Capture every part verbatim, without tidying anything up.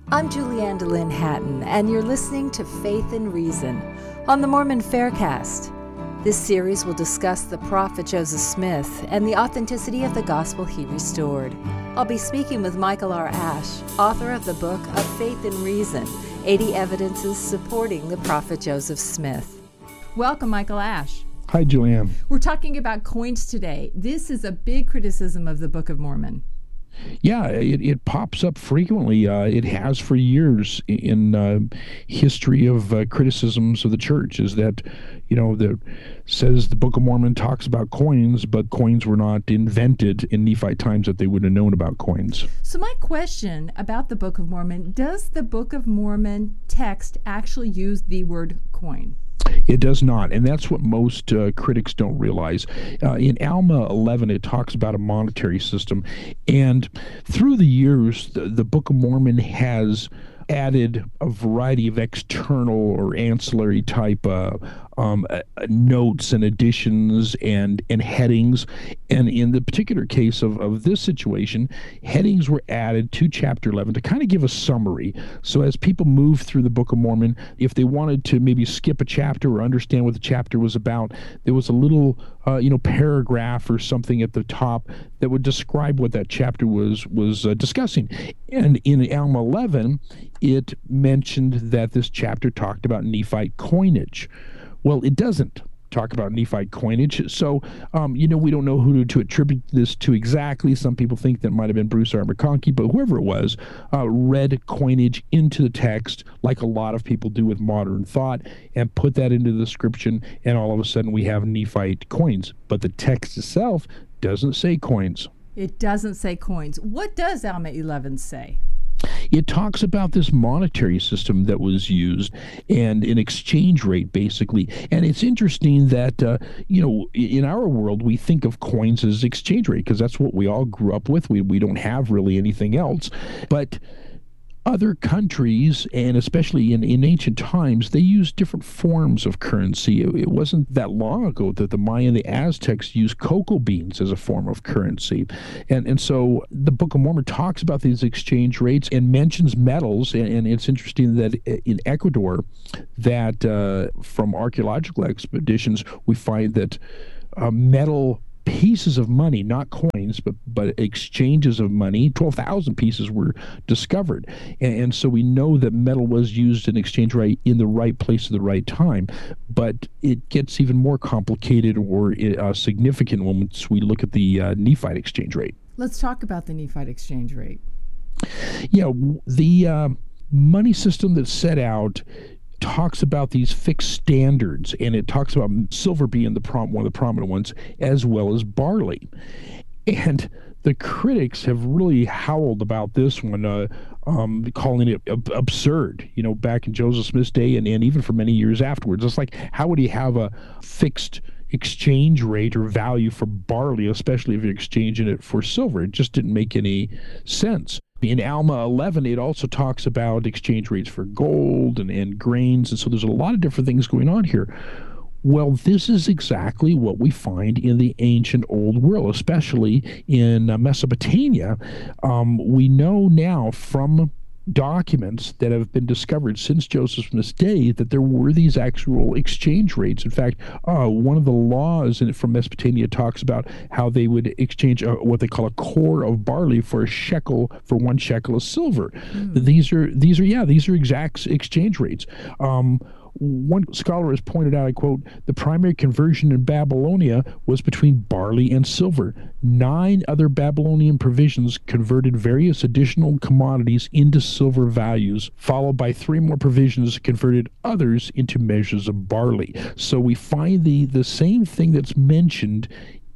I'm Julianne DeLynn Hatton, and you're listening to Faith and Reason on the Mormon Faircast. This series will discuss the prophet Joseph Smith and the authenticity of the gospel he restored. I'll be speaking with Michael R. Ash, author of the book of Faith and Reason, eighty Evidences Supporting the Prophet Joseph Smith. Welcome, Michael Ash. Hi, Julianne. We're talking about coins today. This is a big criticism of the Book of Mormon. Yeah, it, it pops up frequently. Uh, it has for years in uh, history of uh, criticisms of the church, is that, you know, the says the Book of Mormon talks about coins, but coins were not invented in Nephite times that they would have known about coins. So my question about the Book of Mormon, does the Book of Mormon text actually use the word coin? It does not, and that's what most uh, critics don't realize. Uh, in Alma eleven, it talks about a monetary system, and through the years, the, the Book of Mormon has added a variety of external or ancillary type uh, um, uh, notes and additions and, and headings. And in the particular case of, of this situation, headings were added to chapter eleven to kind of give a summary. So as people move through the Book of Mormon, if they wanted to maybe skip a chapter or understand what the chapter was about, there was a little uh, you know, paragraph or something at the top that would describe what that chapter was, was uh, discussing. And in Alma eleven, it mentioned that this chapter talked about Nephite coinage. Well, it doesn't talk about Nephite coinage. So, um, you know, we don't know who to, to attribute this to exactly. Some people think that might have been Bruce R. McConkie, but whoever it was, uh, read coinage into the text like a lot of people do with modern thought and put that into the description, and all of a sudden we have Nephite coins. But the text itself doesn't say coins. It doesn't say coins. What does Alma eleven say? It talks about this monetary system that was used and an exchange rate, basically. And it's interesting that, uh, you know, in our world, we think of coins as exchange rate because that's what we all grew up with. We, we don't have really anything else. But other countries, and especially in, in ancient times, they used different forms of currency. It, it wasn't that long ago that the Maya and the Aztecs used cocoa beans as a form of currency. And and so the Book of Mormon talks about these exchange rates and mentions metals. And, and it's interesting that in Ecuador, that uh, from archaeological expeditions, we find that uh, metal pieces of money, not coins, but but exchanges of money, twelve thousand pieces were discovered. And, and so we know that metal was used in exchange rate in the right place at the right time. But it gets even more complicated or uh, significant once we look at the uh, Nephite exchange rate. Let's talk about the Nephite exchange rate. Yeah, the uh, money system that's set out talks about these fixed standards, and it talks about silver being the prom- one of the prominent ones, as well as barley. And the critics have really howled about this one, uh, um, calling it ab- absurd, you know, back in Joseph Smith's day and, and even for many years afterwards. It's like, how would he have a fixed exchange rate or value for barley, especially if you're exchanging it for silver? It just didn't make any sense. In Alma eleven, it also talks about exchange rates for gold and, and grains, and so there's a lot of different things going on here. Well, this is exactly what we find in the ancient old world, especially in uh, Mesopotamia. Um, we know now from documents that have been discovered since Joseph Smith's day that there were these actual exchange rates. In fact, uh, one of the laws in, from Mesopotamia talks about how they would exchange uh, what they call a core of barley for a shekel, for one shekel of silver. Mm. These are these are yeah these are exact exchange rates. Um, One scholar has pointed out, I quote, the primary conversion in Babylonia was between barley and silver. Nine other Babylonian provisions converted various additional commodities into silver values, followed by three more provisions converted others into measures of barley. So we find the, the same thing that's mentioned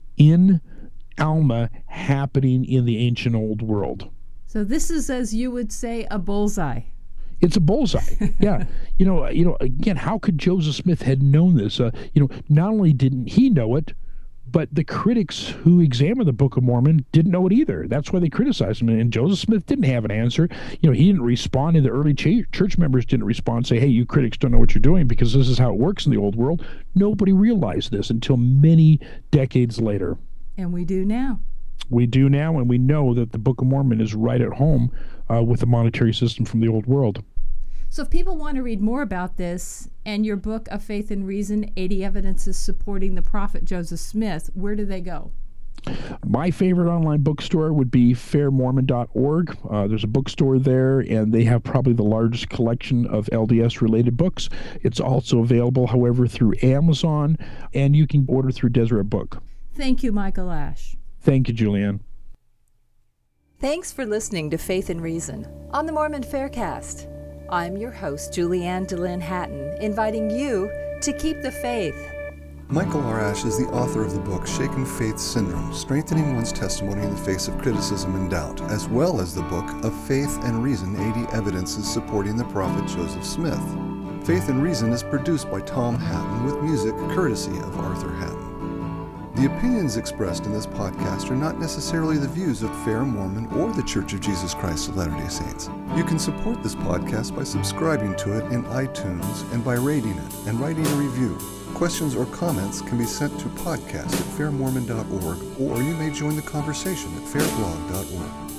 in Alma happening in the ancient old world. So this is, as you would say, a bullseye. It's a bullseye. Yeah. You know, you know, again, how could Joseph Smith had known this? Uh, you know, not only didn't he know it, but the critics who examined the Book of Mormon didn't know it either. That's why they criticized him. And Joseph Smith didn't have an answer. You know, he didn't respond, and the early ch- church members didn't respond, say, hey, you critics don't know what you're doing because this is how it works in the old world. Nobody realized this until many decades later. And we do now. We do now, and we know that the Book of Mormon is right at home uh, with the monetary system from the old world. So if people want to read more about this and your book, Of Faith and Reason, eighty Evidences Supporting the Prophet Joseph Smith, where do they go? My favorite online bookstore would be fair mormon dot org. Uh, there's a bookstore there, and they have probably the largest collection of L D S-related books. It's also available, however, through Amazon, and you can order through Deseret Book. Thank you, Michael Ash. Thank you, Julianne. Thanks for listening to Faith and Reason on the Mormon Faircast. I'm your host, Julianne DeLynn Hatton, inviting you to keep the faith. Michael R. Ash is the author of the book Shaken Faith Syndrome, Strengthening One's Testimony in the Face of Criticism and Doubt, as well as the book Of Faith and Reason, eighty Evidences Supporting the Prophet Joseph Smith. Faith and Reason is produced by Tom Hatton with music courtesy of Arthur Hatton. The opinions expressed in this podcast are not necessarily the views of Fair Mormon or the Church of Jesus Christ of Latter-day Saints. You can support this podcast by subscribing to it in iTunes and by rating it and writing a review. Questions or comments can be sent to podcast at fair mormon dot org, or you may join the conversation at fair blog dot org.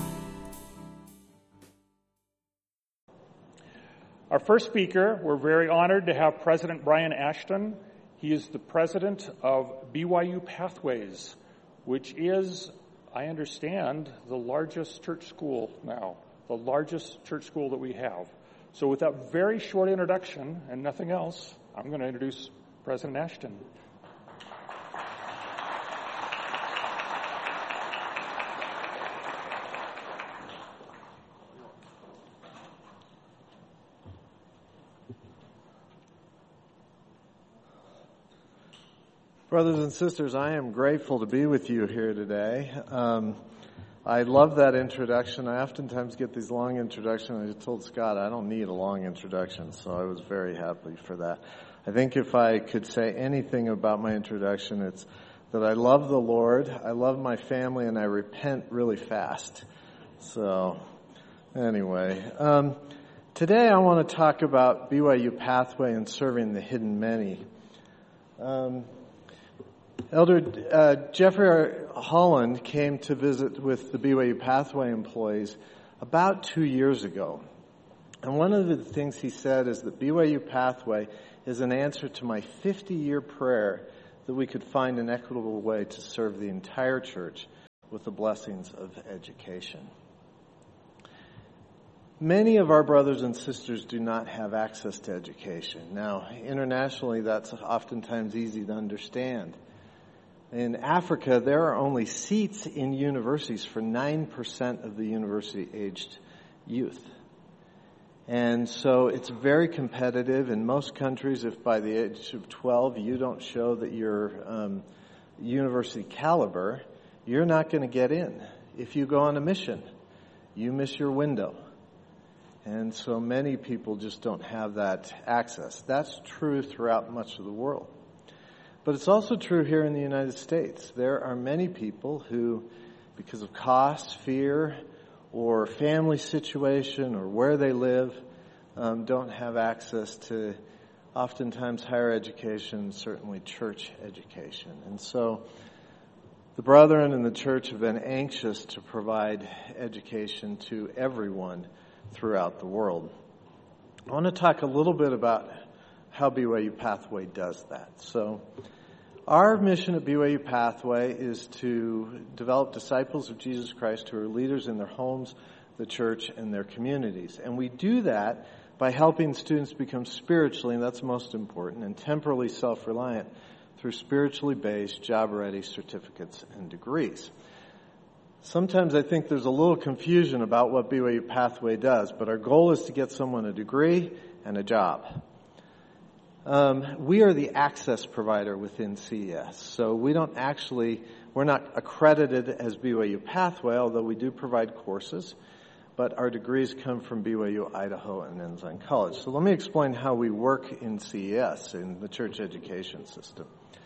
Our first speaker, we're very honored to have President Brian Ashton. He is the president of B Y U Pathways, which is, I understand, the largest church school now, the largest church school that we have. So with that very short introduction and nothing else, I'm going to introduce President Ashton. Brothers and sisters, I am grateful to be with you here today. Um, I love that introduction. I oftentimes get these long introductions. I just told Scott I don't need a long introduction, so I was very happy for that. I think if I could say anything about my introduction, it's that I love the Lord, I love my family, and I repent really fast. So, anyway, um, today I want to talk about B Y U Pathway and serving the hidden many. Um, Elder uh, Jeffrey Holland came to visit with the B Y U Pathway employees about two years ago. And one of the things he said is that B Y U Pathway is an answer to my fifty-year prayer that we could find an equitable way to serve the entire church with the blessings of education. Many of our brothers and sisters do not have access to education. Now, internationally, that's oftentimes easy to understand. In Africa, there are only seats in universities for nine percent of the university-aged youth. And so it's very competitive. In most countries, if by the age of twelve you don't show that you're um, university caliber, you're not going to get in. If you go on a mission, you miss your window. And so many people just don't have that access. That's true throughout much of the world. But it's also true here in the United States. There are many people who, because of cost, fear, or family situation, or where they live, um, don't have access to oftentimes higher education, certainly church education. And so the brethren in the church have been anxious to provide education to everyone throughout the world. I want to talk a little bit about how B Y U Pathway does that. So our mission at B Y U Pathway is to develop disciples of Jesus Christ who are leaders in their homes, the church, and their communities. And we do that by helping students become spiritually, and that's most important, and temporally self-reliant through spiritually based, job-ready certificates and degrees. Sometimes I think there's a little confusion about what B Y U Pathway does, but our goal is to get someone a degree and a job. Um, we are the access provider within C E S, so we don't actually, we're not accredited as B Y U Pathway, although we do provide courses, but our degrees come from B Y U Idaho and Ensign College. So let me explain how we work in C E S, in the church education system.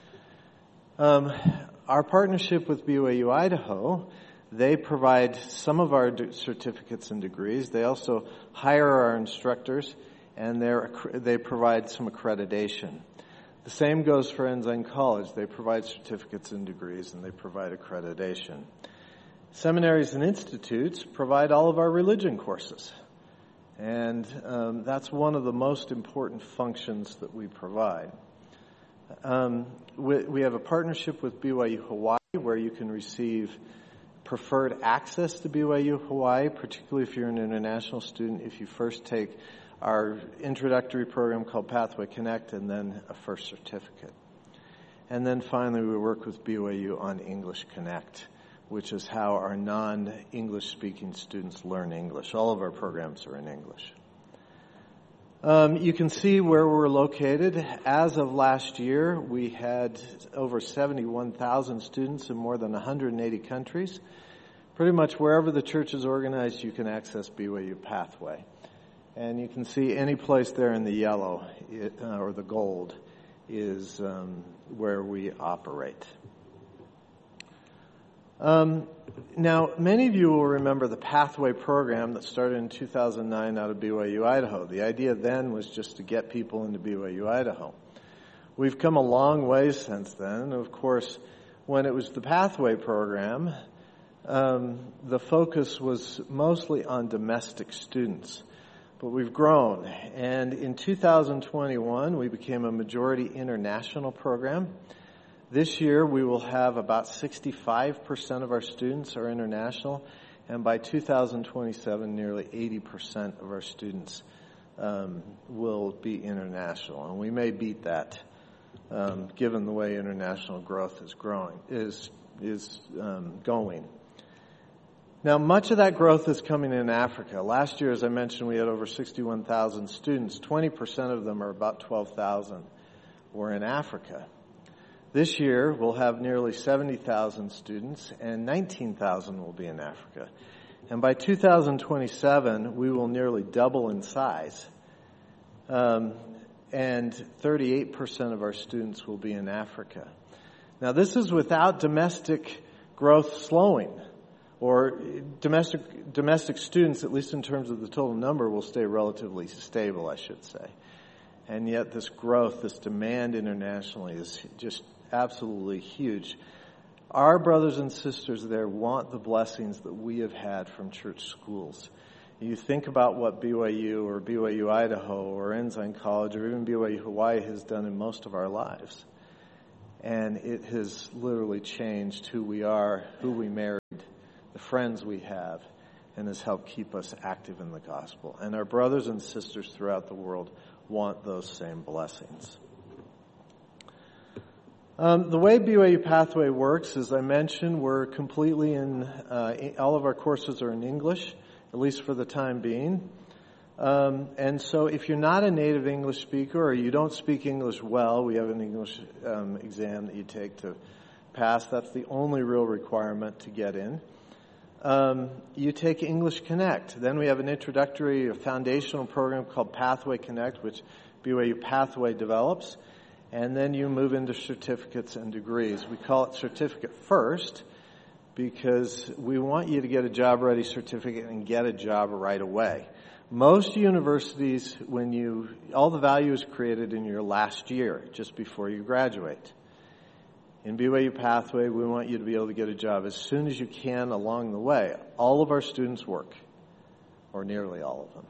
Um, our partnership with B Y U Idaho, they provide some of our certificates and degrees. They also hire our instructors, and they're, they provide some accreditation. The same goes for Ensign College. They provide certificates and degrees, and they provide accreditation. Seminaries and institutes provide all of our religion courses. And um, that's one of the most important functions that we provide. Um, we, we have a partnership with B Y U Hawaii where you can receive preferred access to B Y U Hawaii, particularly if you're an international student, if you first take our introductory program called Pathway Connect and then a first certificate. And then finally, we work with B Y U on English Connect, which is how our non-English speaking students learn English. All of our programs are in English. Um, you can see where we're located. As of last year, we had over seventy-one thousand students in more than one hundred eighty countries. Pretty much wherever the church is organized, you can access B Y U Pathway. And you can see any place there in the yellow it, uh, or the gold is um, where we operate. Um, now, many of you will remember the Pathway program that started in two thousand nine out of B Y U Idaho. The idea then was just to get people into B Y U Idaho. We've come a long way since then. Of course, when it was the Pathway program, um, the focus was mostly on domestic students. But we've grown, and in two thousand twenty-one, we became a majority international program. This year, we will have about sixty-five percent of our students are international, and by two thousand twenty-seven, nearly eighty percent of our students um, will be international. And we may beat that, um, given the way international growth is growing, is is um, going. Now, much of that growth is coming in Africa. Last year, as I mentioned, we had over sixty-one thousand students. twenty percent of them, or about twelve thousand, were in Africa. This year, we'll have nearly seventy thousand students, and nineteen thousand will be in Africa. And by two thousand twenty-seven, we will nearly double in size. Um, and thirty-eight percent of our students will be in Africa. Now, this is without domestic growth slowing. Or domestic domestic students, at least in terms of the total number, will stay relatively stable, I should say. And yet this growth, this demand internationally is just absolutely huge. Our brothers and sisters there want the blessings that we have had from church schools. You think about what B Y U or B Y U Idaho or Ensign College or even B Y U Hawaii has done in most of our lives. And it has literally changed who we are, who we married, the friends we have, and has helped keep us active in the gospel. And our brothers and sisters throughout the world want those same blessings. Um, the way B Y U Pathway works, as I mentioned, we're completely in, uh, all of our courses are in English, at least for the time being. Um, and so if you're not a native English speaker or you don't speak English well, we have an English um, exam that you take to pass. That's the only real requirement to get in. Um, you take English Connect. Then we have an introductory, a foundational program called Pathway Connect, which B Y U Pathway develops. And then you move into certificates and degrees. We call it certificate first because we want you to get a job-ready certificate and get a job right away. Most universities, when you, all the value is created in your last year, just before you graduate. In B Y U Pathway, we want you to be able to get a job as soon as you can along the way. All of our students work, or nearly all of them.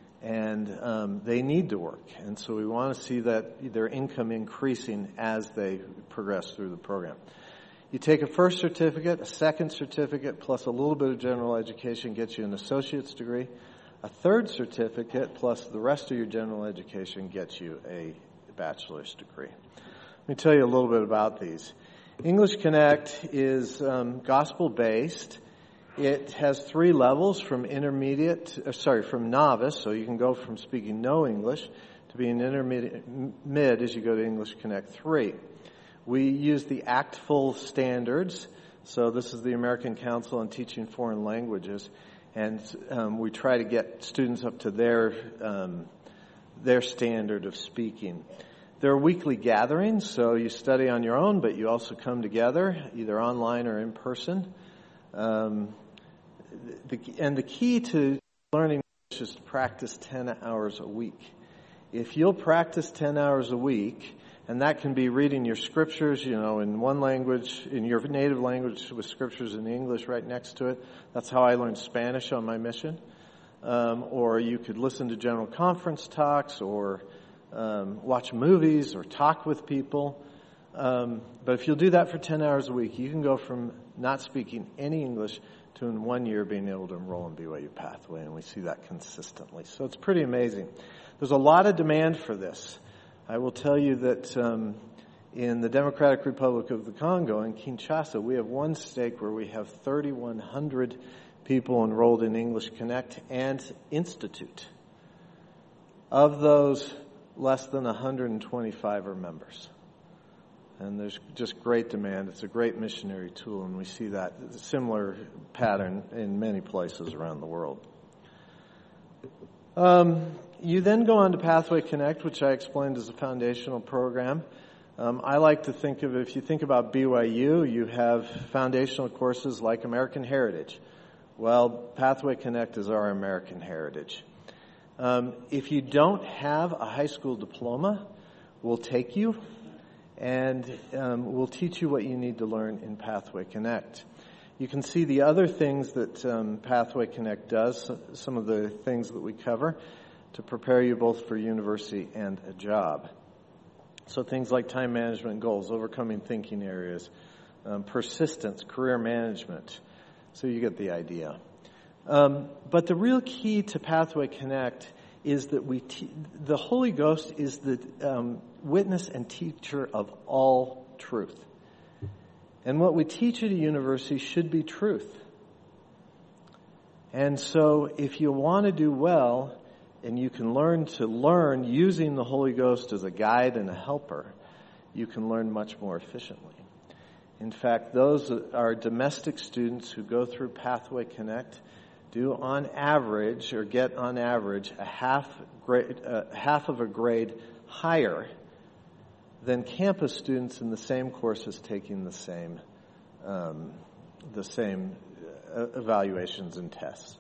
And um, they need to work. And so we want to see that their income increasing as they progress through the program. You take a first certificate, a second certificate, plus a little bit of general education gets you an associate's degree. A third certificate, plus the rest of your general education gets you a bachelor's degree. Let me tell you a little bit about these. English Connect is um, gospel-based. It has three levels from intermediate, uh, sorry, from novice, so you can go from speaking no English to being intermediate, mid as you go to English Connect three. We use the ACTFL standards, so this is the American Council on Teaching Foreign Languages, and um, we try to get students up to their um, their standard of speaking. There are weekly gatherings, so you study on your own, but you also come together, either online or in person. Um, the, and the key to learning English is to practice ten hours a week. If you'll practice ten hours a week, And that can be reading your scriptures, you know, in one language, in your native language with scriptures in English right next to it. That's how I learned Spanish on my mission. Um, or you could listen to general conference talks, or um, watch movies, or talk with people. Um, but if you'll do that for ten hours a week, you can go from not speaking any English to in one year being able to enroll in B Y U Pathway, and we see that consistently. So it's pretty amazing. There's a lot of demand for this. I will tell you that um, in the Democratic Republic of the Congo, in Kinshasa, we have one stake where we have thirty-one hundred people enrolled in English Connect and Institute. Of those, less than one hundred twenty-five are members. And there's just great demand. It's a great missionary tool, and we see that similar pattern in many places around the world. Um, you then go on to Pathway Connect, which I explained is a foundational program. Um, I like to think of, if you think about B Y U, you have foundational courses like American Heritage. Well, Pathway Connect is our American Heritage. Um, if you don't have a high school diploma, we'll take you, and um, we'll teach you what you need to learn in Pathway Connect. You can see the other things that um, Pathway Connect does, some of the things that we cover to prepare you both for university and a job. So things like time management goals, overcoming thinking areas, um, persistence, career management. So you get the idea. Um, but the real key to Pathway Connect is that we te- the Holy Ghost is the um, witness and teacher of all truth. And what we teach at a university should be truth. And so if you want to do well, and you can learn to learn using the Holy Ghost as a guide and a helper, you can learn much more efficiently. In fact, those are domestic students who go through Pathway Connect do on average, or get on average, a half grade, uh, half of a grade higher than campus students in the same courses taking the same um, the same uh, evaluations and tests.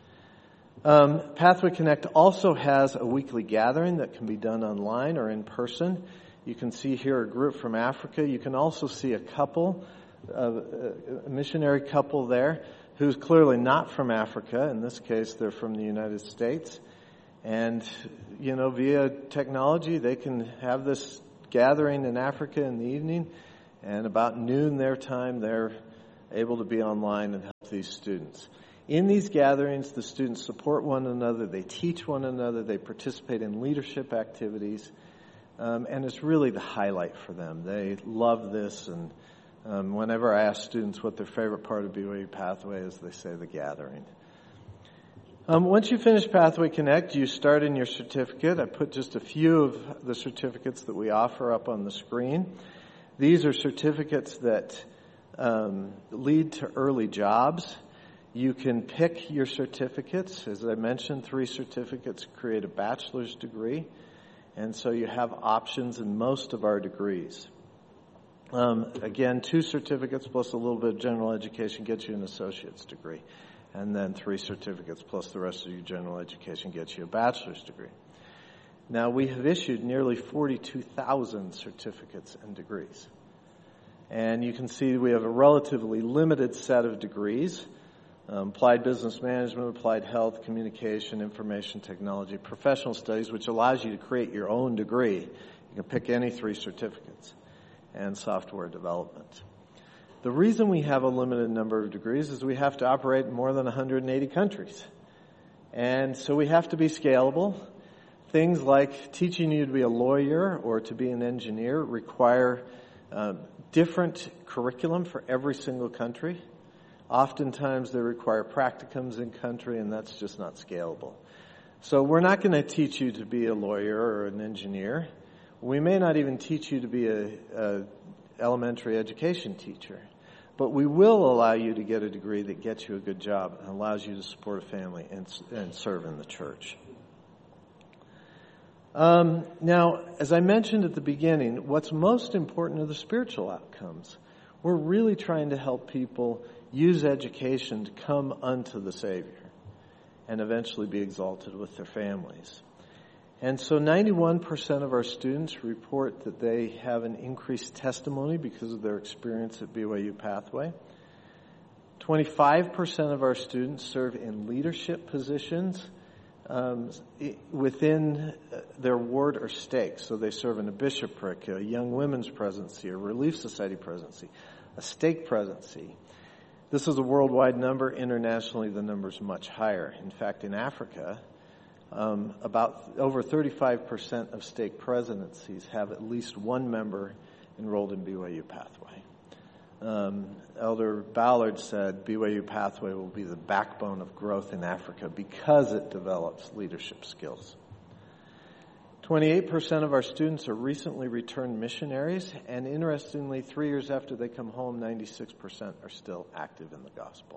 Um, Pathway Connect also has a weekly gathering that can be done online or in person. You can see here a group from Africa. You can also see a couple, uh, a missionary couple there, who's clearly not from Africa. In this case, they're from the United States. And, you know, via technology, they can have this gathering in Africa in the evening, and about noon their time, they're able to be online and help these students. In these gatherings, the students support one another, they teach one another, they participate in leadership activities, um, and it's really the highlight for them. They love this, and um, whenever I ask students what their favorite part of B Y U Pathway is, they say the gathering. Um, once you finish Pathway Connect, you start in your certificate. I put just a few of the certificates that we offer up on the screen. These are certificates that um, lead to early jobs. You can pick your certificates. As I mentioned, three certificates create a bachelor's degree. And so you have options in most of our degrees. Um, again, two certificates plus a little bit of general education gets you an associate's degree. And then three certificates plus the rest of your general education gets you a bachelor's degree. Now, we have issued nearly forty-two thousand certificates and degrees. And you can see we have a relatively limited set of degrees. Um, applied business management, applied health, communication, information technology, professional studies, which allows you to create your own degree. You can pick any three certificates, and software development. The reason we have a limited number of degrees is we have to operate in more than one hundred eighty countries. And so we have to be scalable. Things like teaching you to be a lawyer or to be an engineer require uh, different curriculum for every single country. Oftentimes they require practicums in country, and that's just not scalable. So we're not going to teach you to be a lawyer or an engineer. We may not even teach you to be a, a elementary education teacher. But we will allow you to get a degree that gets you a good job and allows you to support a family and, and serve in the church. Um, now, as I mentioned at the beginning, what's most important are the spiritual outcomes. We're really trying to help people use education to come unto the Savior and eventually be exalted with their families. And so ninety-one percent of our students report that they have an increased testimony because of their experience at B Y U Pathway. twenty-five percent of our students serve in leadership positions um, within their ward or stake. So they serve in a bishopric, a young women's presidency, a relief society presidency, a stake presidency. This is a worldwide number. Internationally, the number is much higher. In fact, in Africa, Um, about over thirty-five percent of stake presidencies have at least one member enrolled in B Y U Pathway. Um, Elder Ballard said B Y U Pathway will be the backbone of growth in Africa because it develops leadership skills. twenty-eight percent of our students are recently returned missionaries, and interestingly, three years after they come home, ninety-six percent are still active in the gospel.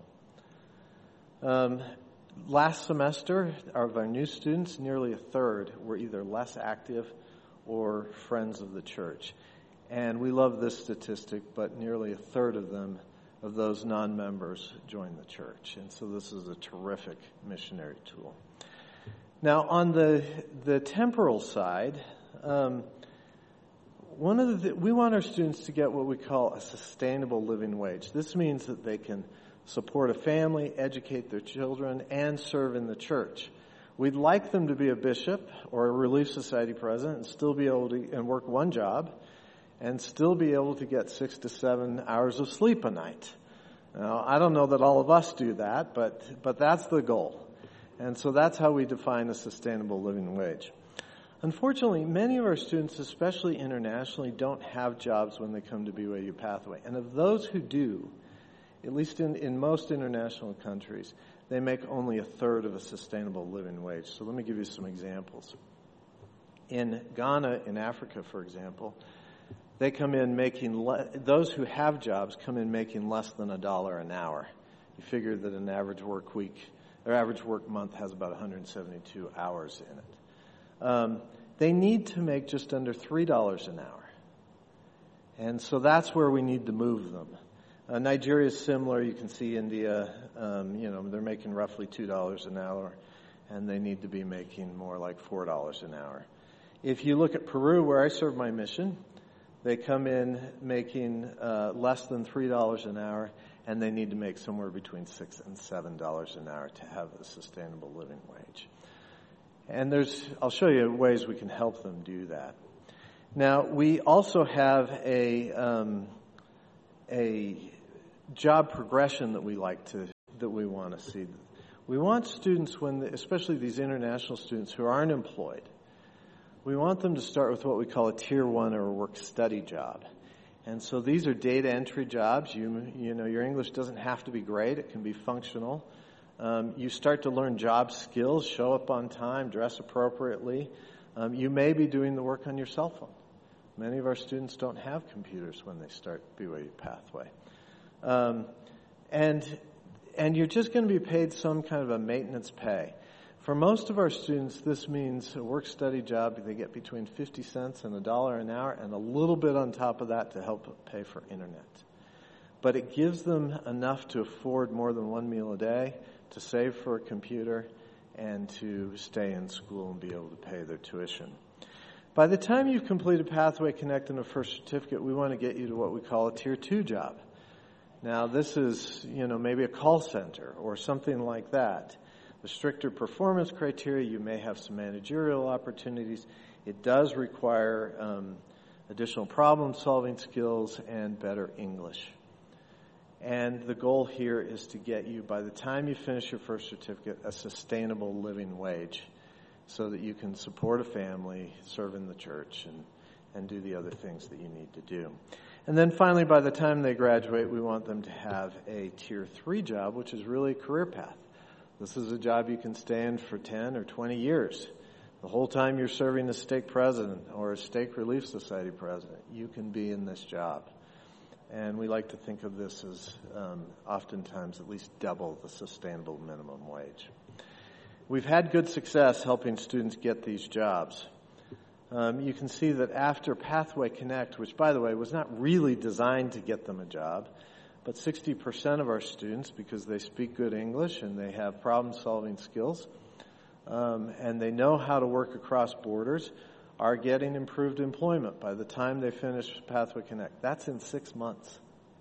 Um, Last semester, of our new students, nearly a third were either less active or friends of the church. And we love this statistic, but nearly a third of them, of those non-members, joined the church. And so this is a terrific missionary tool. Now, on the the temporal side, um, one of the th- we want our students to get what we call a sustainable living wage. This means that they can support a family, educate their children, and serve in the church. We'd like them to be a bishop or a Relief Society president and still be able to and work one job and still be able to get six to seven hours of sleep a night. Now, I don't know that all of us do that, but but that's the goal. And so that's how we define a sustainable living wage. Unfortunately, many of our students, especially internationally, don't have jobs when they come to B Y U Pathway. And of those who do, at least in, in most international countries, they make only a third of a sustainable living wage. So let me give you some examples. In Ghana, in Africa, for example, they come in making, le- those who have jobs come in making less than a dollar an hour. You figure that an average work week, or average work month has about one hundred seventy-two hours in it. Um, they need to make just under three dollars an hour. And so that's where we need to move them. Uh, Nigeria is similar. You can see India, um, you know, they're making roughly two dollars an hour, and they need to be making more like four dollars an hour. If you look at Peru, where I serve my mission, they come in making uh, less than three dollars an hour, and they need to make somewhere between six dollars and seven dollars an hour to have a sustainable living wage. And there's, I'll show you ways we can help them do that. Now, we also have a um, a job progression that we like to, that we want to see. We want students, when, especially these international students who aren't employed, we want them to start with what we call a tier one or a work study job. And so these are data entry jobs. You, you know, your English doesn't have to be great. It can be functional. Um, you start to learn job skills, show up on time, dress appropriately. Um, you may be doing the work on your cell phone. Many of our students don't have computers when they start B Y U Pathway. Um, and and you're just going to be paid some kind of a maintenance pay. For most of our students, this means a work-study job. They get between fifty cents and a dollar an hour and a little bit on top of that to help pay for internet. But it gives them enough to afford more than one meal a day, to save for a computer, and to stay in school and be able to pay their tuition. By the time you've completed Pathway Connect and a first certificate, we want to get you to what we call a tier two job. Now, this is, you know, maybe a call center or something like that. The stricter performance criteria, you may have some managerial opportunities. It does require um, additional problem-solving skills and better English. And the goal here is to get you, by the time you finish your first certificate, a sustainable living wage so that you can support a family, serve in the church, and, and do the other things that you need to do. And then finally, by the time they graduate, we want them to have a tier three job, which is really a career path. This is a job you can stay in for ten or twenty years. The whole time you're serving as stake president or a stake relief society president, you can be in this job. And we like to think of this as um, oftentimes at least double the sustainable minimum wage. We've had good success helping students get these jobs. Um, you can see that after Pathway Connect, which, by the way, was not really designed to get them a job, but sixty percent of our students, because they speak good English and they have problem-solving skills, um, and they know how to work across borders are getting improved employment by the time they finish Pathway Connect. That's in six months.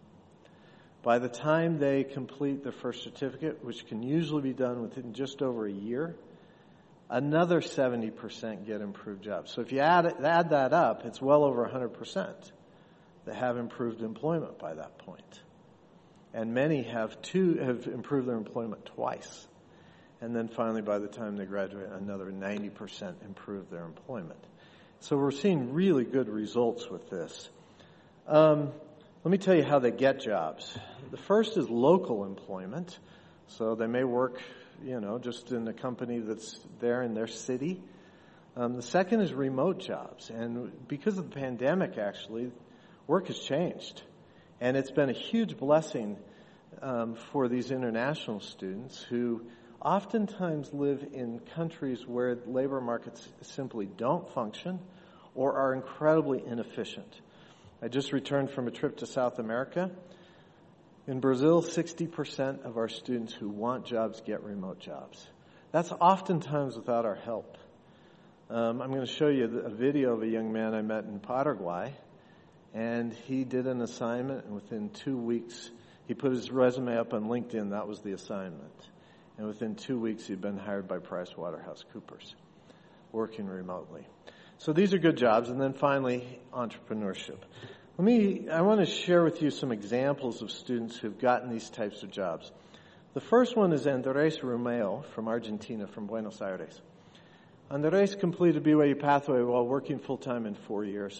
By the time they complete their first certificate, which can usually be done within just over a year, another seventy percent get improved jobs. So if you add, add that up, it's well over one hundred percent that have improved employment by that point. And many have two have improved their employment twice. And then finally, by the time they graduate, another ninety percent improve their employment. So we're seeing really good results with this. Um, let me tell you how they get jobs. The first is local employment. So they may work, you know, just in a company that's there in their city. Um, the second is remote jobs. And because of the pandemic, actually, work has changed. And it's been a huge blessing um, for these international students who oftentimes live in countries where labor markets simply don't function or are incredibly inefficient. I just returned from a trip to South America. In Brazil, sixty percent of our students who want jobs get remote jobs. That's oftentimes without our help. Um, I'm going to show you a video of a young man I met in Paraguay, and he did an assignment, and within two weeks, he put his resume up on LinkedIn. That was the assignment. And within two weeks, he'd been hired by PricewaterhouseCoopers, working remotely. So these are good jobs. And then finally, entrepreneurship. Let me, I want to share with you some examples of students who've gotten these types of jobs. The first one is Andres Romeo from Argentina, from Buenos Aires. Andres completed B Y U Pathway while working full-time in four years.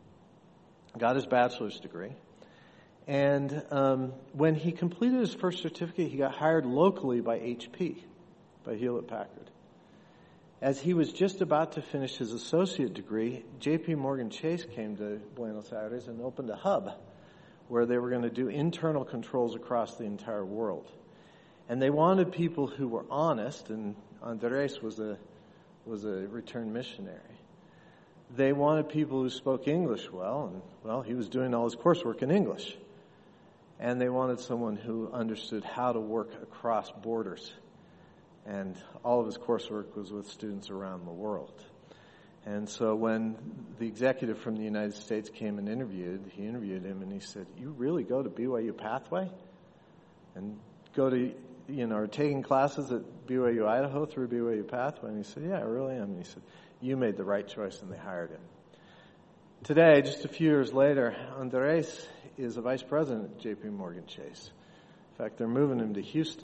Got his bachelor's degree. And um, when he completed his first certificate, he got hired locally by H P, by Hewlett-Packard. As he was just about to finish his associate degree, J P Morgan Chase came to Buenos Aires and opened a hub where they were going to do internal controls across the entire world. And they wanted people who were honest, and Andres was a was a returned missionary. They wanted people who spoke English well, and, well, he was doing all his coursework in English. And they wanted someone who understood how to work across borders. And all of his coursework was with students around the world. And so when the executive from the United States came and interviewed, he interviewed him and he said, "You really go to B Y U Pathway? And go to, you know, are taking classes at B Y U Idaho through B Y U Pathway?" And he said, "Yeah, I really am." And he said, "You made the right choice," and they hired him. Today, just a few years later, Andres is a vice president at J P Morgan Chase. In fact, they're moving him to Houston.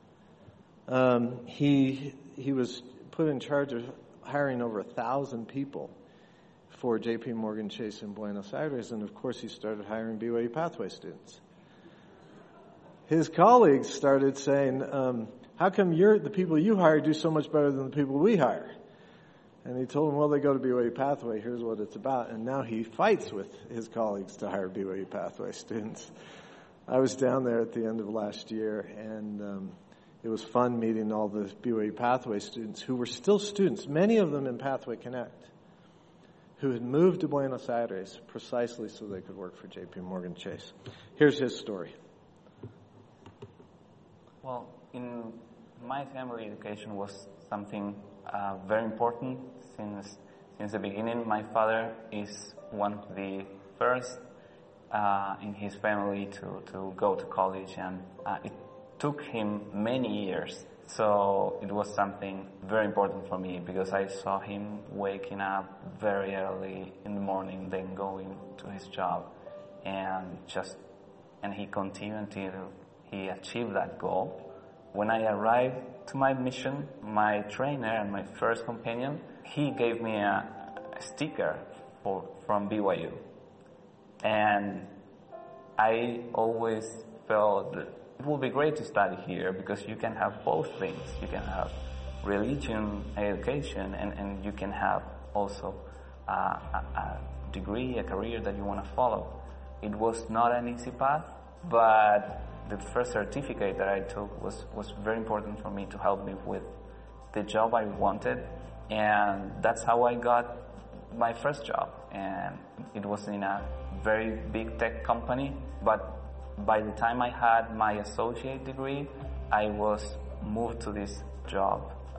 Um, he he was put in charge of hiring over a thousand people for J P Morgan Chase in Buenos Aires, and of course he started hiring B Y U Pathway students. His colleagues started saying, um, "How come you're, the people you hire do so much better than the people we hire?" And he told them, "Well, they go to B Y U Pathway. Here's what it's about." And now he fights with his colleagues to hire B Y U Pathway students. I was down there at the end of last year, and um, it was fun meeting all the B Y U Pathway students who were still students, many of them in Pathway Connect, who had moved to Buenos Aires precisely so they could work for J P Morgan Chase. Here's his story. Well, in my family, education was something uh, very important since since the beginning. My father is one of the first uh, in his family to, to go to college, and uh, it took him many years. So it was something very important for me because I saw him waking up very early in the morning, then going to his job, and just and he continued until he achieved that goal. When I arrived to my mission, my trainer and my first companion, he gave me a, a sticker for, from B Y U. And I always felt that it would be great to study here because you can have both things. You can have religion, education, and, and you can have also uh, a, a degree, a career that you want to follow. It was not an easy path, but the first certificate that I took was, was very important for me to help me with the job I wanted, and that's how I got my first job. And it was in a very big tech company, but by the time I had my associate degree, I was moved to this job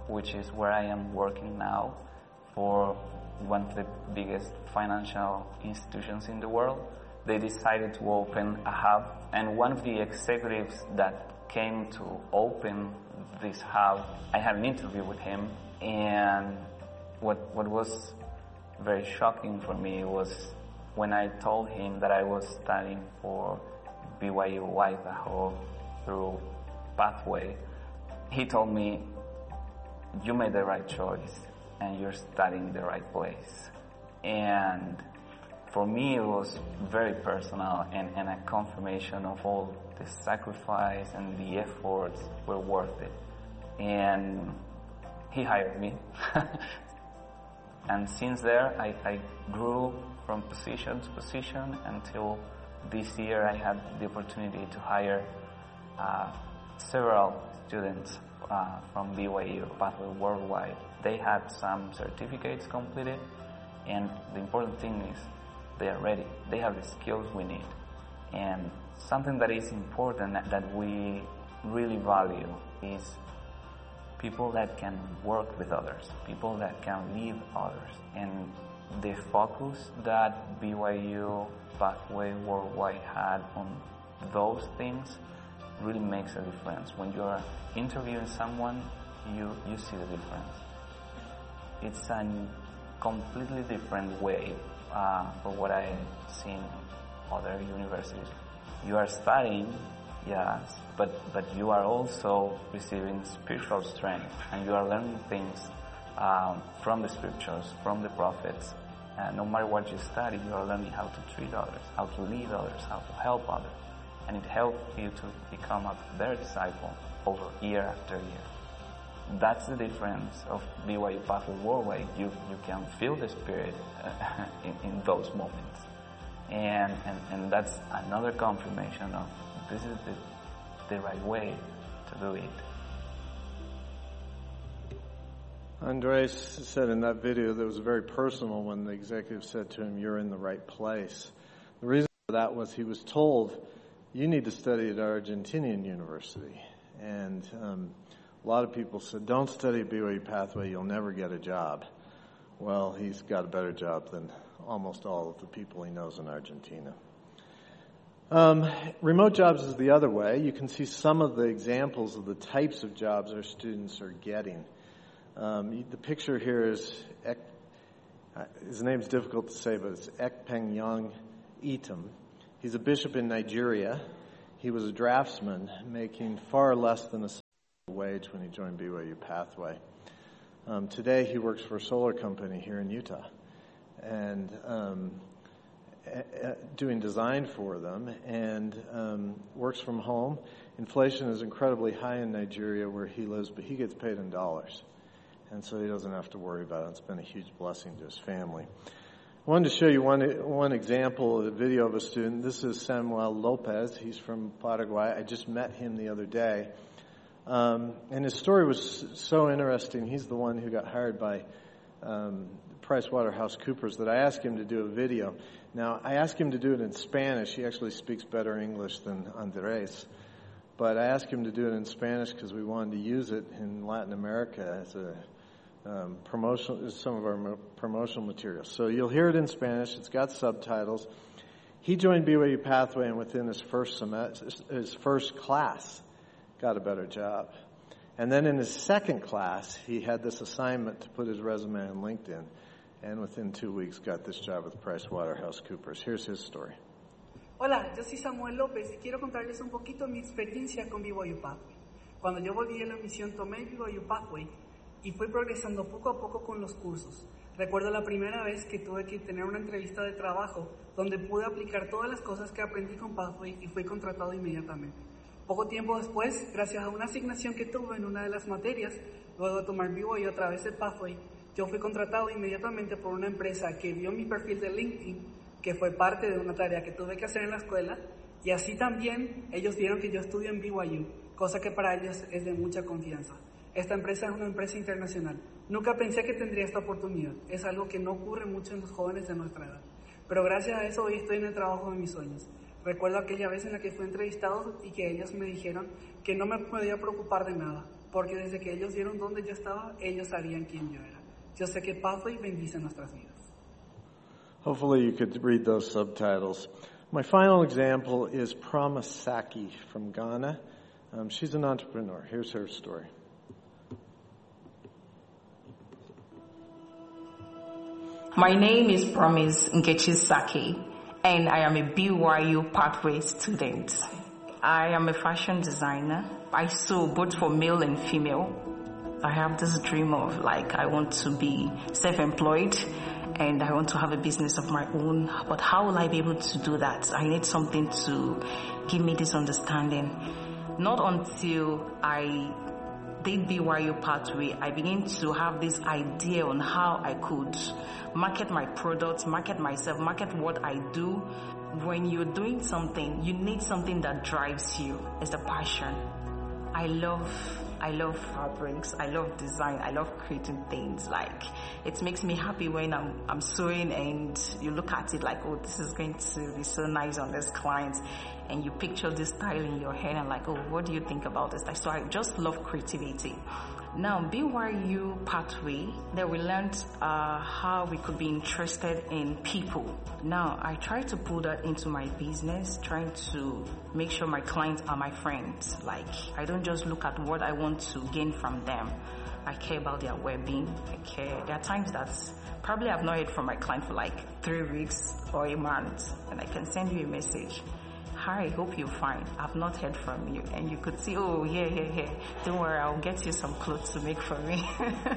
which is where I am working now for one of the biggest financial institutions in the world. They decided to open a hub, and one of the executives that came to open this hub, I had an interview with him, and what what was very shocking for me was when I told him that I was studying for B Y U Idaho through Pathway. He told me, you made the right choice and you're studying the right place. And for me it was very personal and, and a confirmation of all the sacrifice and the efforts were worth it. And he hired me. And since there I, I grew from position to position until this year I had the opportunity to hire uh, several students uh, from B Y U Pathway Worldwide. They had some certificates completed, and the important thing is they are ready. They have the skills we need. And something that is important that we really value is people that can work with others, people that can lead others. And the focus that B Y U Pathway Worldwide had on those things really makes a difference. When you are interviewing someone, you, you see the difference. It's a completely different way uh, for what I've seen other universities. You are studying, yes, but, but you are also receiving spiritual strength, and you are learning things um, from the scriptures, from the prophets. Uh, no matter what you study, you are learning how to treat others, how to lead others, how to help others. And it helps you to become a better disciple over year after year. That's the difference of B Y U Pathway Worldwide. You, you can feel the Spirit uh, in, in those moments. And, and, and that's another confirmation of this is the, the right way to do it. Andres said in that video that it was very personal when the executive said to him, you're in the right place. The reason for that was he was told, you need to study at Argentinian University. And um, a lot of people said, don't study at B Y U Pathway, you'll never get a job. Well, he's got a better job than almost all of the people he knows in Argentina. Um, remote jobs is the other way. You can see some of the examples of the types of jobs our students are getting. Um, the picture here is, Ek, uh, his name's difficult to say, but it's Ekpenyong Itam. He's a bishop in Nigeria. He was a draftsman, making far less than a wage when he joined B Y U Pathway. Um, today he works for a solar company here in Utah, and um, a, a, doing design for them, and um, works from home. Inflation is incredibly high in Nigeria where he lives, but he gets paid in dollars. And so he doesn't have to worry about it. It's been a huge blessing to his family. I wanted to show you one one example, a video of a student. This is Samuel Lopez. He's from Paraguay. I just met him the other day. Um, and his story was so interesting. He's the one who got hired by um, PricewaterhouseCoopers that I asked him to do a video. Now, I asked him to do it in Spanish. He actually speaks better English than Andres. But I asked him to do it in Spanish because we wanted to use it in Latin America as a Um, promotional, some of our promotional materials. So you'll hear it in Spanish. It's got subtitles. He joined B Y U Pathway, and within his first semester, his first class, got a better job. And then in his second class, he had this assignment to put his resume on LinkedIn, and within two weeks got this job with PricewaterhouseCoopers. Here's his story. Hola, yo soy Samuel López y quiero contarles un poquito mi experiencia con B Y U Pathway. Cuando yo volví a la misión, tomé B Y U Pathway y fui progresando poco a poco con los cursos. Recuerdo la primera vez que tuve que tener una entrevista de trabajo donde pude aplicar todas las cosas que aprendí con Pathway y fui contratado inmediatamente. Poco tiempo después, gracias a una asignación que tuve en una de las materias, luego de tomar B Y U a través de Pathway, yo fui contratado inmediatamente por una empresa que vio mi perfil de LinkedIn, que fue parte de una tarea que tuve que hacer en la escuela, y así también ellos vieron que yo estudio en B Y U, cosa que para ellos es de mucha confianza. Esta empresa es una empresa internacional. Nunca pensé que tendría esta oportunidad. Es algo que no ocurre mucho en los jóvenes de nuestra edad. Pero gracias a eso hoy estoy en el trabajo de mis sueños. Recuerdo aquella vez en la que fui entrevistado y que ellos me dijeron que no me podía preocupar de nada, porque desde que ellos vieron dónde yo estaba, ellos sabían quién yo era. Yo sé que Pathway bendice nuestras vidas. Hopefully you could read those subtitles. My final example is Promise Saki from Ghana. Um, she's an entrepreneur. Here's her story. My name is Promise Nkechi Saki, and I am a B Y U Pathway student. I am a fashion designer. I sew both for male and female. I have this dream of like I want to be self-employed and I want to have a business of my own. But how will I be able to do that? I need something to give me this understanding. Not until I did B Y U Pathway, I began to have this idea on how I could market my products, market myself, market what I do. When you're doing something, you need something that drives you. It's the passion. I love, I love fabrics. I love design. I love creating things. Like, it makes me happy when I'm, I'm sewing and you look at it like, oh, this is going to be so nice on this client. And you picture this style in your head and like, oh, what do you think about this? So I just love creativity. Now, B Y U Pathway, that we learned uh, how we could be interested in people. Now, I try to put that into my business, trying to make sure my clients are my friends. Like, I don't just look at what I want to gain from them. I care about their well-being. I care. There are times that probably I've not heard from my client for like three weeks or a month, and I can send you a message. Hi, hope you're fine. I've not heard from you. And you could see, oh, yeah, yeah, yeah. Don't worry, I'll get you some clothes to make for me.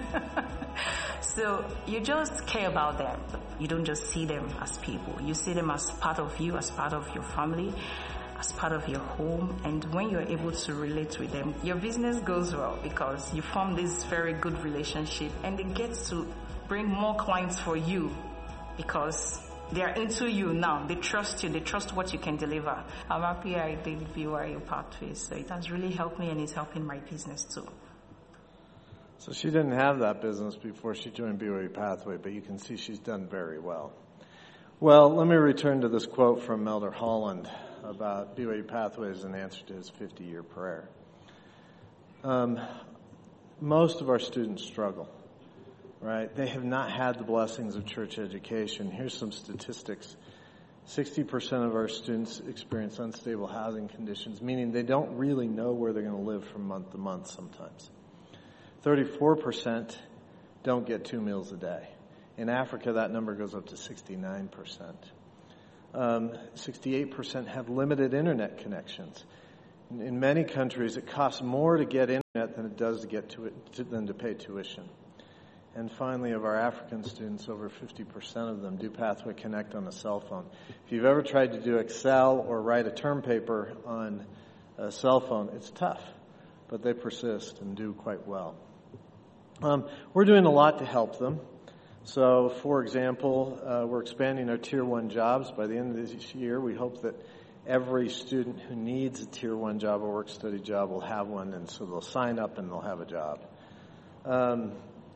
So you just care about them. You don't just see them as people. You see them as part of you, as part of your family, as part of your home. And when you're able to relate with them, your business goes well because you form this very good relationship and it gets to bring more clients for you because they are into you now. They trust you. They trust what you can deliver. I'm happy I did B Y U Pathway. So it has really helped me and it's helping my business too. So she didn't have that business before she joined B Y U Pathway, but you can see she's done very well. Well, let me return to this quote from Elder Holland about B Y U Pathway as an answer to his fifty-year prayer. Um, most of our students struggle. Right? They have not had the blessings of church education. Here's some statistics. sixty percent of our students experience unstable housing conditions, meaning they don't really know where they're going to live from month to month sometimes. thirty-four percent don't get two meals a day. In Africa, that number goes up to sixty-nine percent. Um, sixty-eight percent have limited internet connections. In, in many countries, it costs more to get internet than it does to get to, to than to pay tuition. And finally, of our African students, over fifty percent of them do Pathway Connect on a cell phone. If you've ever tried to do Excel or write a term paper on a cell phone, it's tough, but they persist and do quite well. Um, we're doing a lot to help them. So, for example, uh, we're expanding our Tier one jobs. By the end of this year, we hope that every student who needs a Tier one job or work-study job will have one, and so they'll sign up and they'll have a job. Um,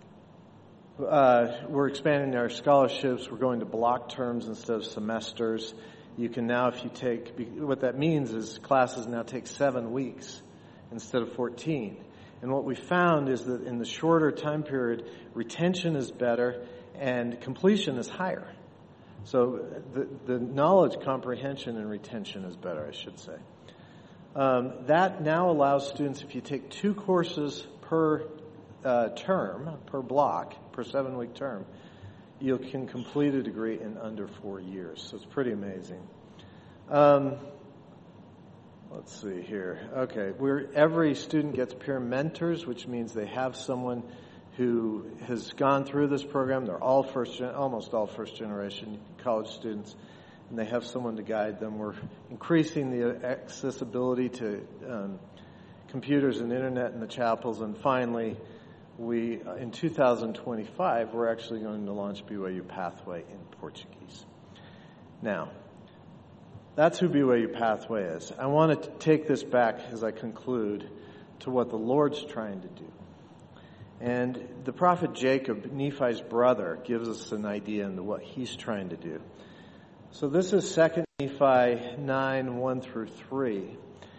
Uh, we're expanding our scholarships. We're going to block terms instead of semesters. You can now, if you take, what that means is classes now take seven weeks instead of fourteen. And what we found is that in the shorter time period, retention is better and completion is higher. So the, the knowledge comprehension and retention is better, I should say. Um, that now allows students, if you take two courses per uh, term, per block, per seven-week term, you can complete a degree in under four years. So it's pretty amazing. Um, let's see here. Okay, we're, every student gets peer mentors, which means they have someone who has gone through this program. They're all first, gen- almost all first-generation college students, and they have someone to guide them. We're increasing the accessibility to um, computers and internet in the chapels, and finally, we in two thousand twenty-five, we're actually going to launch B Y U Pathway in Portuguese. Now, that's who B Y U Pathway is. I want to take this back as I conclude to what the Lord's trying to do. And the prophet Jacob, Nephi's brother, gives us an idea into what he's trying to do. So this is Second Nephi nine, one through three.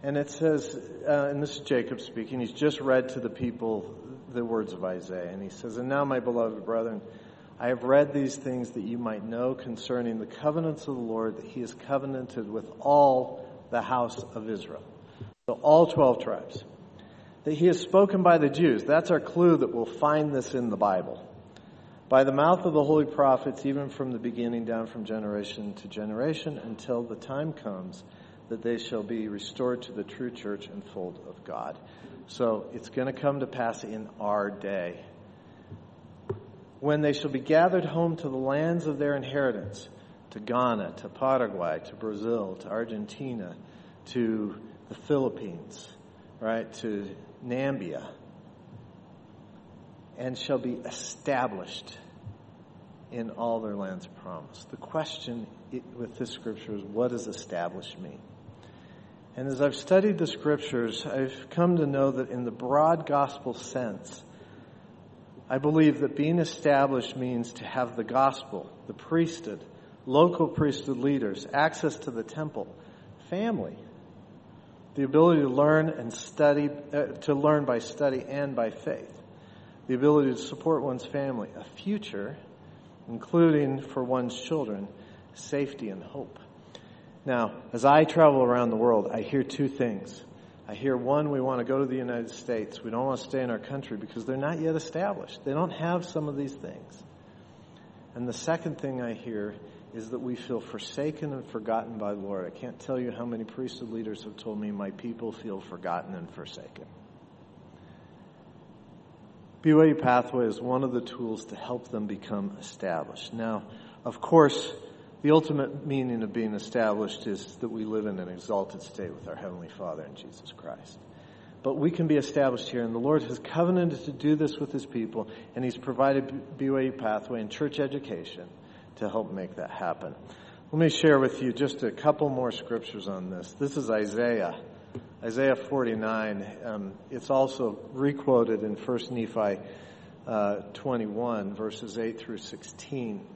And it says, uh, and this is Jacob speaking, he's just read to the people the words of Isaiah. And he says, "And now, my beloved brethren, I have read these things that you might know concerning the covenants of the Lord, that he has covenanted with all the house of Israel." So all twelve tribes. That he has spoken by the Jews. That's our clue that we'll find this in the Bible. By the mouth of the holy prophets, even from the beginning down from generation to generation, until the time comes that they shall be restored to the true church and fold of God. So it's going to come to pass in our day. When they shall be gathered home to the lands of their inheritance, to Ghana, to Paraguay, to Brazil, to Argentina, to the Philippines, right, to Nambia, and shall be established in all their lands of promise. The question with this scripture is, what does established mean? And as I've studied the scriptures, I've come to know that in the broad gospel sense, I believe that being established means to have the gospel, the priesthood, local priesthood leaders, access to the temple, family, the ability to learn and study, uh, to learn by study and by faith, the ability to support one's family, a future, including for one's children, safety and hope. Now, as I travel around the world, I hear two things. I hear, one, we want to go to the United States. We don't want to stay in our country because they're not yet established. They don't have some of these things. And the second thing I hear is that we feel forsaken and forgotten by the Lord. I can't tell you how many priesthood leaders have told me, my people feel forgotten and forsaken. B Y U Pathway is one of the tools to help them become established. Now, of course, the ultimate meaning of being established is that we live in an exalted state with our Heavenly Father in Jesus Christ. But we can be established here, and the Lord has covenanted to do this with His people, and He's provided B Y U Pathway and church education to help make that happen. Let me share with you just a couple more scriptures on this. This is Isaiah, Isaiah forty-nine. Um, it's also requoted in First Nephi uh, twenty-one, verses eight through sixteen.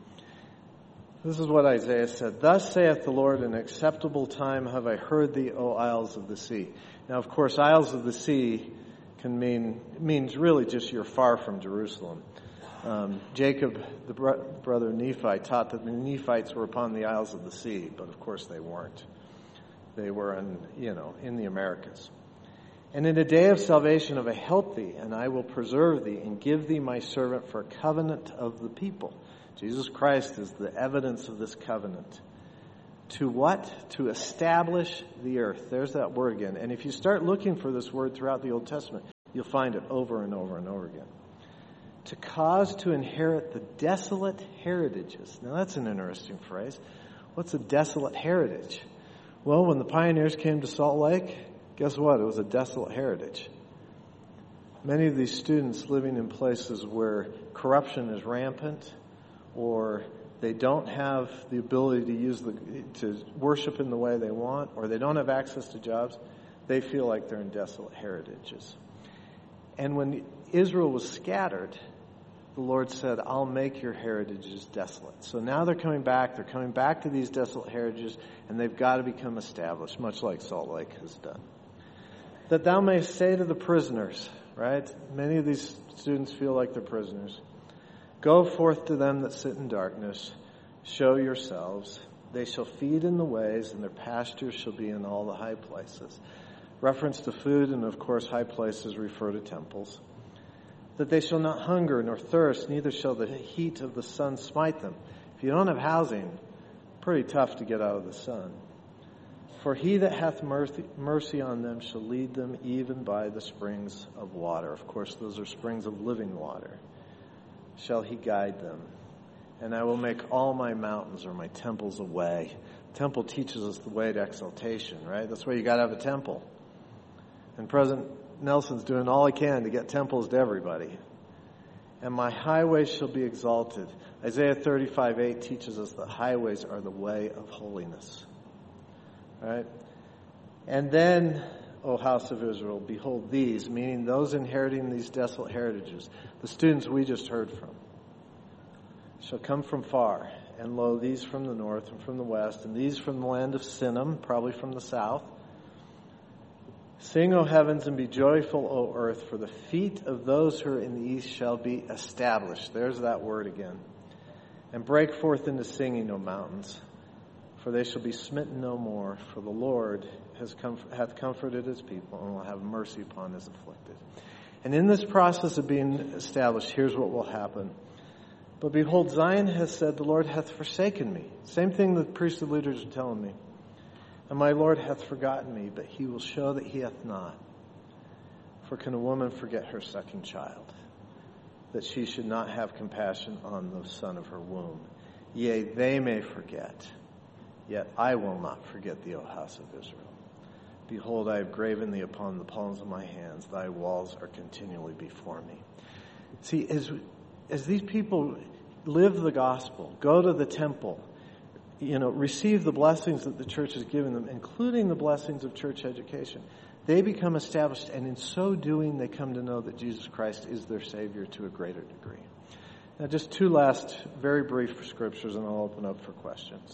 This is what Isaiah said. "Thus saith the Lord, an acceptable time have I heard thee, O isles of the sea." Now, of course, isles of the sea can mean means really just you're far from Jerusalem. Um, Jacob, the bro- brother Nephi, taught that the Nephites were upon the isles of the sea, but of course they weren't. They were in, you know, in the Americas. "And in a day of salvation have I helped thee, and I will preserve thee, and give thee my servant for a covenant of the people." Jesus Christ is the evidence of this covenant. To what? To establish the earth. There's that word again. And if you start looking for this word throughout the Old Testament, you'll find it over and over and over again. To cause to inherit the desolate heritages. Now that's an interesting phrase. What's a desolate heritage? Well, when the pioneers came to Salt Lake, guess what? It was a desolate heritage. Many of these students living in places where corruption is rampant, or they don't have the ability to use the to worship in the way they want, or they don't have access to jobs, they feel like they're in desolate heritages. And when Israel was scattered, the Lord said, "I'll make your heritages desolate." So now they're coming back. They're coming back to these desolate heritages, and they've got to become established, much like Salt Lake has done. "That thou mayest say to the prisoners," right? Many of these students feel like they're prisoners. "Go forth to them that sit in darkness, show yourselves. They shall feed in the ways, and their pastures shall be in all the high places." Reference to food, and of course high places refer to temples. "That they shall not hunger nor thirst, neither shall the heat of the sun smite them." If you don't have housing, pretty tough to get out of the sun. "For he that hath mercy, mercy on them shall lead them even by the springs of water." Of course, those are springs of living water. "Shall he guide them. And I will make all my mountains or my temples a way." Temple teaches us the way to exaltation, right? That's why you got to have a temple. And President Nelson's doing all he can to get temples to everybody. "And my highways shall be exalted." Isaiah thirty-five eight teaches us that highways are the way of holiness. Right? "And then, O house of Israel, behold these," meaning those inheriting these desolate heritages, the students we just heard from, "shall come from far, and lo, these from the north and from the west, and these from the land of Sinim," probably from the south, Sing, O heavens, and be joyful, O earth, for the feet of those who are in the east shall be established. There's that word again. And break forth into singing, O mountains, for they shall be smitten no more. For the Lord has com- hath comforted his people, and will have mercy upon his afflicted. And in this process of being established, here's what will happen. But behold, Zion has said, the Lord hath forsaken me. Same thing the priesthood leaders are telling me. And my Lord hath forgotten me, but he will show that he hath not. For can a woman forget her sucking child, that she should not have compassion on the son of her womb? Yea, they may forget, yet I will not forget thee, O house of Israel. Behold, I have graven thee upon the palms of my hands. Thy walls are continually before me. See, as, as these people live the gospel, go to the temple, you know, receive the blessings that the church has given them, including the blessings of church education, they become established, and in so doing, they come to know that Jesus Christ is their Savior to a greater degree. Now, just two last very brief scriptures, and I'll open up for questions.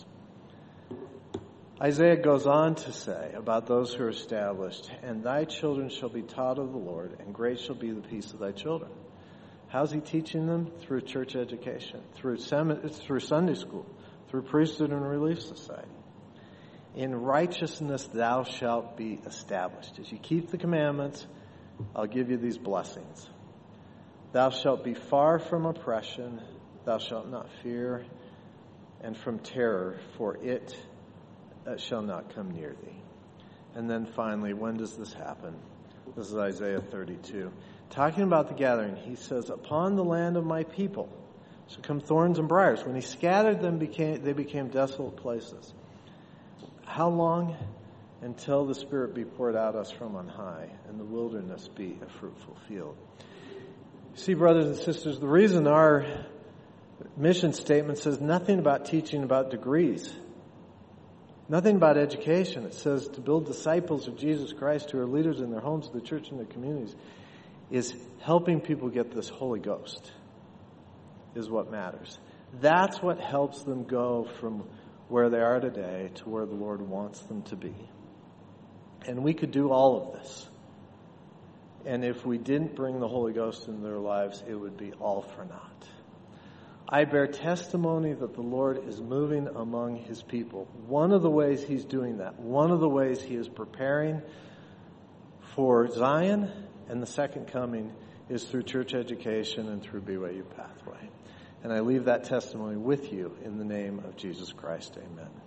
Isaiah goes on to say about those who are established, and thy children shall be taught of the Lord, and great shall be the peace of thy children. How's he teaching them? Through church education, through sem- through Sunday school, through priesthood and relief society. In righteousness thou shalt be established. As you keep the commandments, I'll give you these blessings. Thou shalt be far from oppression, thou shalt not fear, and from terror, for it uh, shall not come near thee. And then finally, when does this happen? This is Isaiah thirty-two. Talking about the gathering, he says, upon the land of my people shall come thorns and briars. When he scattered them, became, they became desolate places. How long? Until the Spirit be poured out us from on high, and the wilderness be a fruitful field. See, brothers and sisters, the reason our mission statement says nothing about teaching about degrees, nothing about education. It says to build disciples of Jesus Christ who are leaders in their homes, their church, and their communities, is helping people get this Holy Ghost. Is what matters. That's what helps them go from where they are today to where the Lord wants them to be. And we could do all of this. And if we didn't bring the Holy Ghost into their lives, it would be all for naught. I bear testimony that the Lord is moving among his people. One of the ways he's doing that, one of the ways he is preparing for Zion and the second coming, is through church education and through B Y U Pathway. And I leave that testimony with you in the name of Jesus Christ. Amen.